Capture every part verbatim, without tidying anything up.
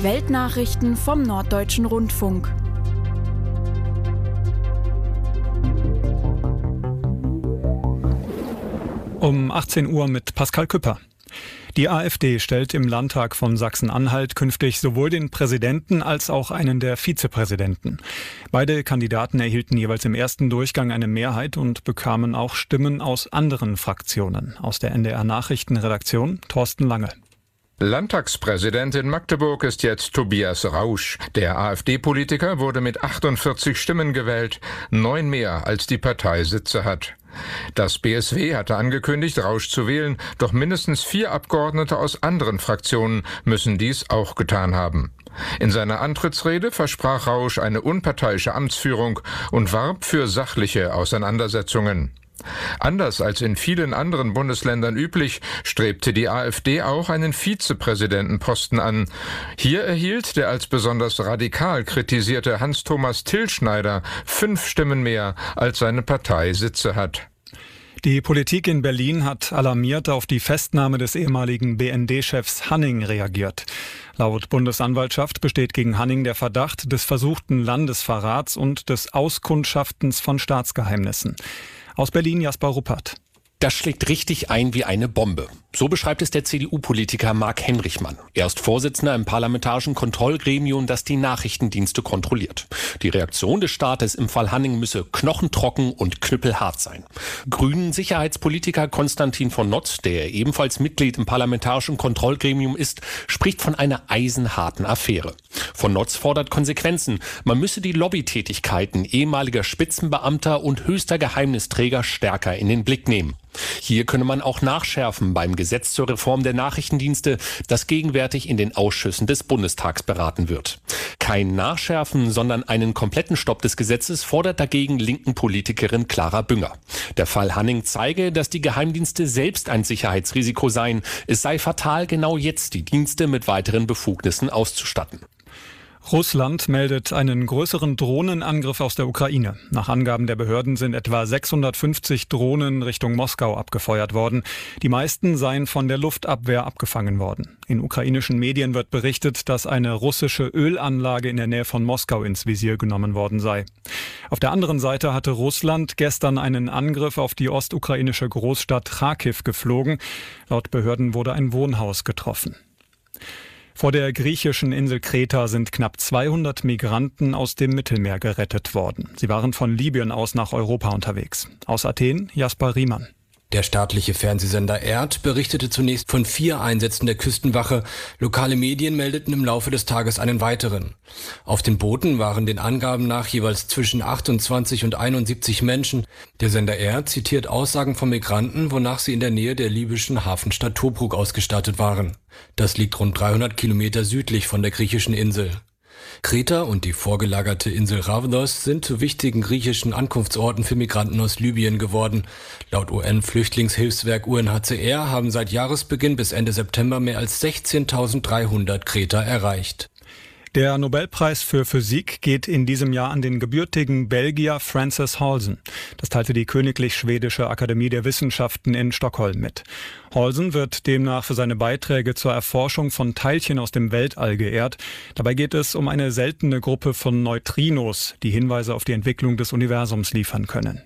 Die Weltnachrichten vom Norddeutschen Rundfunk. Um achtzehn Uhr mit Pascal Küpper. Die AfD stellt im Landtag von Sachsen-Anhalt künftig sowohl den Präsidenten als auch einen der Vizepräsidenten. Beide Kandidaten erhielten jeweils im ersten Durchgang eine Mehrheit und bekamen auch Stimmen aus anderen Fraktionen. Aus der N D R-Nachrichtenredaktion Thorsten Lange. Landtagspräsident in Magdeburg ist jetzt Tobias Rausch. Der AfD-Politiker wurde mit achtundvierzig Stimmen gewählt, neun mehr als die Partei Sitze hat. Das B S W hatte angekündigt, Rausch zu wählen, doch mindestens vier Abgeordnete aus anderen Fraktionen müssen dies auch getan haben. In seiner Antrittsrede versprach Rausch eine unparteiische Amtsführung und warb für sachliche Auseinandersetzungen. Anders als in vielen anderen Bundesländern üblich, strebte die AfD auch einen Vizepräsidentenposten an. Hier erhielt der als besonders radikal kritisierte Hans-Thomas Tillschneider fünf Stimmen mehr, als seine Partei Sitze hat. Die Politik in Berlin hat alarmiert auf die Festnahme des ehemaligen B N D-Chefs Hanning reagiert. Laut Bundesanwaltschaft besteht gegen Hanning der Verdacht des versuchten Landesverrats und des Auskundschaftens von Staatsgeheimnissen. Aus Berlin Jasper Ruppert. Das schlägt richtig ein wie eine Bombe. So beschreibt es der C D U-Politiker Marc Henrichmann. Er ist Vorsitzender im parlamentarischen Kontrollgremium, das die Nachrichtendienste kontrolliert. Die Reaktion des Staates im Fall Hanning müsse knochentrocken und knüppelhart sein. Grünen Sicherheitspolitiker Konstantin von Notz, der ebenfalls Mitglied im parlamentarischen Kontrollgremium ist, spricht von einer eisenharten Affäre. Von Notz fordert Konsequenzen. Man müsse die Lobbytätigkeiten ehemaliger Spitzenbeamter und höchster Geheimnisträger stärker in den Blick nehmen. Hier könne man auch nachschärfen beim Gesetz zur Reform der Nachrichtendienste, das gegenwärtig in den Ausschüssen des Bundestags beraten wird. Kein Nachschärfen, sondern einen kompletten Stopp des Gesetzes fordert dagegen linken Politikerin Clara Bünger. Der Fall Hanning zeige, dass die Geheimdienste selbst ein Sicherheitsrisiko seien. Es sei fatal, genau jetzt die Dienste mit weiteren Befugnissen auszustatten. Russland meldet einen größeren Drohnenangriff aus der Ukraine. Nach Angaben der Behörden sind etwa sechshundertfünfzig Drohnen Richtung Moskau abgefeuert worden. Die meisten seien von der Luftabwehr abgefangen worden. In ukrainischen Medien wird berichtet, dass eine russische Ölanlage in der Nähe von Moskau ins Visier genommen worden sei. Auf der anderen Seite hatte Russland gestern einen Angriff auf die ostukrainische Großstadt Charkiw geflogen. Laut Behörden wurde ein Wohnhaus getroffen. Vor der griechischen Insel Kreta sind knapp zweihundert Migranten aus dem Mittelmeer gerettet worden. Sie waren von Libyen aus nach Europa unterwegs. Aus Athen, Jasper Riemann. Der staatliche Fernsehsender E R D berichtete zunächst von vier Einsätzen der Küstenwache. Lokale Medien meldeten im Laufe des Tages einen weiteren. Auf den Booten waren den Angaben nach jeweils zwischen achtundzwanzig und einundsiebzig Menschen. Der Sender E R D zitiert Aussagen von Migranten, wonach sie in der Nähe der libyschen Hafenstadt Tobruk ausgestattet waren. Das liegt rund dreihundert Kilometer südlich von der griechischen Insel. Kreta und die vorgelagerte Insel Rhodos sind zu wichtigen griechischen Ankunftsorten für Migranten aus Libyen geworden. Laut U N-Flüchtlingshilfswerk U N H C R haben seit Jahresbeginn bis Ende September mehr als sechzehntausenddreihundert Kreta erreicht. Der Nobelpreis für Physik geht in diesem Jahr an den gebürtigen Belgier Francis Halsen. Das teilte die Königlich Schwedische Akademie der Wissenschaften in Stockholm mit. Halsen wird demnach für seine Beiträge zur Erforschung von Teilchen aus dem Weltall geehrt. Dabei geht es um eine seltene Gruppe von Neutrinos, die Hinweise auf die Entwicklung des Universums liefern können.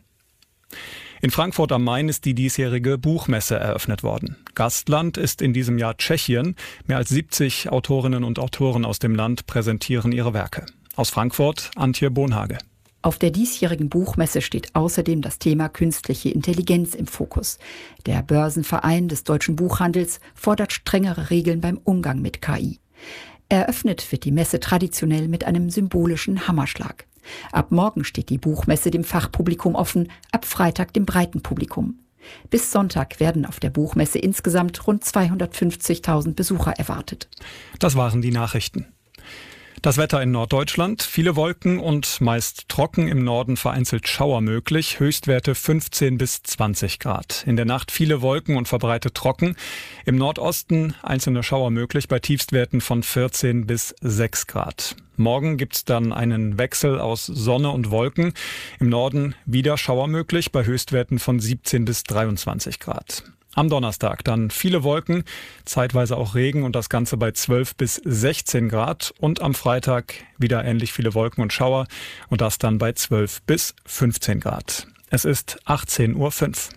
In Frankfurt am Main ist die diesjährige Buchmesse eröffnet worden. Gastland ist in diesem Jahr Tschechien. Mehr als siebzig Autorinnen und Autoren aus dem Land präsentieren ihre Werke. Aus Frankfurt, Antje Bonhage. Auf der diesjährigen Buchmesse steht außerdem das Thema künstliche Intelligenz im Fokus. Der Börsenverein des deutschen Buchhandels fordert strengere Regeln beim Umgang mit K I. Eröffnet wird die Messe traditionell mit einem symbolischen Hammerschlag. Ab morgen steht die Buchmesse dem Fachpublikum offen, ab Freitag dem breiten Publikum. Bis Sonntag werden auf der Buchmesse insgesamt rund zweihundertfünfzigtausend Besucher erwartet. Das waren die Nachrichten. Das Wetter in Norddeutschland, viele Wolken und meist trocken, im Norden vereinzelt Schauer möglich, Höchstwerte fünfzehn bis zwanzig Grad. In der Nacht viele Wolken und verbreitet trocken, im Nordosten einzelne Schauer möglich bei Tiefstwerten von vierzehn bis sechs Grad. Morgen gibt's dann einen Wechsel aus Sonne und Wolken, im Norden wieder Schauer möglich bei Höchstwerten von siebzehn bis dreiundzwanzig Grad. Am Donnerstag dann viele Wolken, zeitweise auch Regen und das Ganze bei zwölf bis sechzehn Grad. Und am Freitag wieder ähnlich viele Wolken und Schauer und das dann bei zwölf bis fünfzehn Grad. Es ist achtzehn Uhr fünf.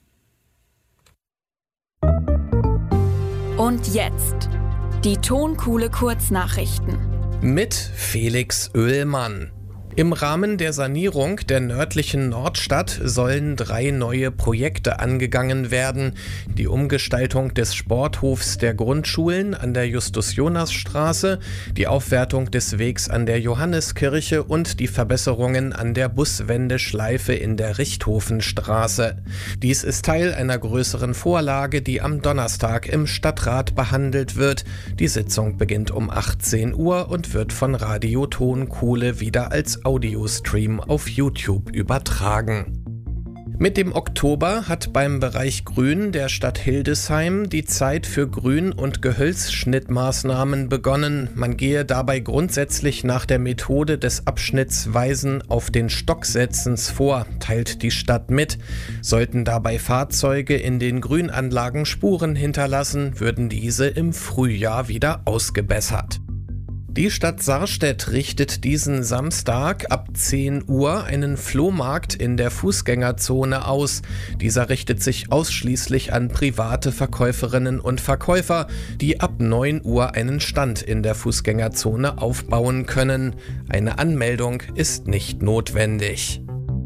Und jetzt die Tonkuhle Kurznachrichten. Mit Felix Oehlmann. Im Rahmen der Sanierung der nördlichen Nordstadt sollen drei neue Projekte angegangen werden. Die Umgestaltung des Sporthofs der Grundschulen an der Justus-Jonas-Straße, die Aufwertung des Wegs an der Johanneskirche und die Verbesserungen an der Buswendeschleife in der Richthofenstraße. Dies ist Teil einer größeren Vorlage, die am Donnerstag im Stadtrat behandelt wird. Die Sitzung beginnt um achtzehn Uhr und wird von Radio Tonkuhle wieder als Audiostream auf YouTube übertragen. Mit dem Oktober hat beim Bereich Grün der Stadt Hildesheim die Zeit für Grün- und Gehölzschnittmaßnahmen begonnen. Man gehe dabei grundsätzlich nach der Methode des Abschnittsweisen auf den Stocksetzens vor, teilt die Stadt mit. Sollten dabei Fahrzeuge in den Grünanlagen Spuren hinterlassen, würden diese im Frühjahr wieder ausgebessert. Die Stadt Sarstedt richtet diesen Samstag ab zehn Uhr einen Flohmarkt in der Fußgängerzone aus. Dieser richtet sich ausschließlich an private Verkäuferinnen und Verkäufer, die ab neun Uhr einen Stand in der Fußgängerzone aufbauen können. Eine Anmeldung ist nicht notwendig.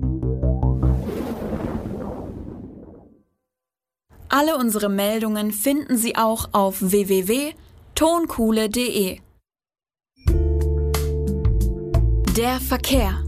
Alle unsere Meldungen finden Sie auch auf w w w punkt tonkuhle punkt de. Der Verkehr.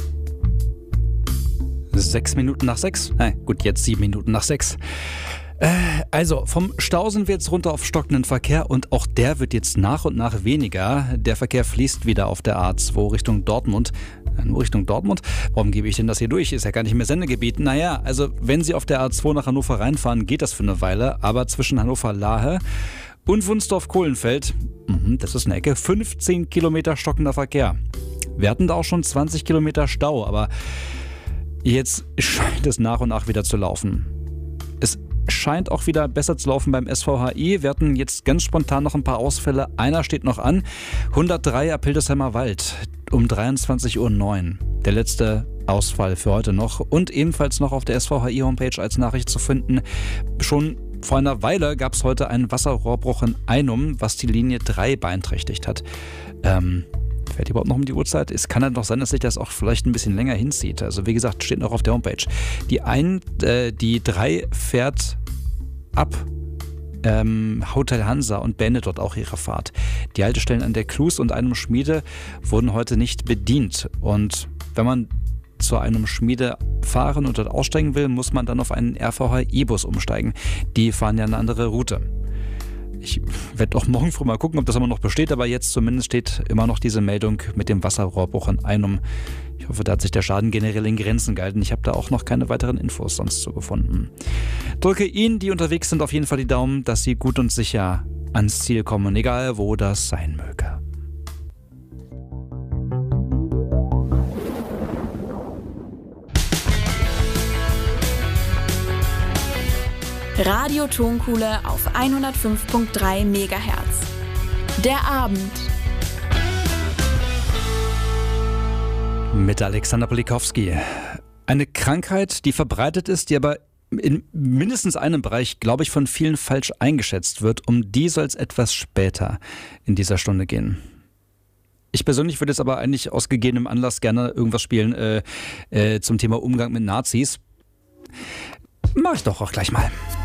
Sechs Minuten nach sechs? Nein, gut, jetzt sieben Minuten nach sechs. Äh, also, vom Stau sind wir jetzt runter auf stockenden Verkehr und auch der wird jetzt nach und nach weniger. Der Verkehr fließt wieder auf der A zwei Richtung Dortmund. Nur Richtung Dortmund? Warum gebe ich denn das hier durch? Ist ja gar nicht mehr Sendegebiet. Naja, also wenn Sie auf der A zwei nach Hannover reinfahren, geht das für eine Weile. Aber zwischen Hannover-Lahe und Wunsdorf-Kohlenfeld, das ist eine Ecke, fünfzehn Kilometer stockender Verkehr. Wir hatten da auch schon zwanzig Kilometer Stau, aber jetzt scheint es nach und nach wieder zu laufen. Es scheint auch wieder besser zu laufen beim S V H I. Wir hatten jetzt ganz spontan noch ein paar Ausfälle. Einer steht noch an. hundertdrei ab Hildesheimer Wald um dreiundzwanzig Uhr neun. Der letzte Ausfall für heute noch. Und ebenfalls noch auf der S V H I-Homepage als Nachricht zu finden. Schon vor einer Weile gab es heute einen Wasserrohrbruch in Einum, was die Linie drei beeinträchtigt hat. Ähm... Fährt überhaupt noch um die Uhrzeit? Es kann halt noch sein, dass sich das auch vielleicht ein bisschen länger hinzieht. Also wie gesagt, steht noch auf der Homepage. Die ein, äh, die drei fährt ab ähm, Hotel Hansa und beendet dort auch ihre Fahrt. Die Haltestellen an der Klus und einem Schmiede wurden heute nicht bedient. Und wenn man zu einem Schmiede fahren und dort aussteigen will, muss man dann auf einen R V H I-Bus umsteigen. Die fahren ja eine andere Route. Ich werde auch morgen früh mal gucken, ob das immer noch besteht, aber jetzt zumindest steht immer noch diese Meldung mit dem Wasserrohrbruch in Einum. Ich hoffe, da hat sich der Schaden generell in Grenzen gehalten. Ich habe da auch noch keine weiteren Infos sonst zu gefunden. Drücke Ihnen, die unterwegs sind, auf jeden Fall die Daumen, dass Sie gut und sicher ans Ziel kommen, egal wo das sein möge. Radio Tonkuhle auf hundertfünf Komma drei Megahertz. Der Abend. Mit Alexander Polikowski. Eine Krankheit, die verbreitet ist, die aber in mindestens einem Bereich, glaube ich, von vielen falsch eingeschätzt wird. Um die soll es etwas später in dieser Stunde gehen. Ich persönlich würde jetzt aber eigentlich aus gegebenem Anlass gerne irgendwas spielen äh, äh, zum Thema Umgang mit Nazis. Mach ich doch auch gleich mal.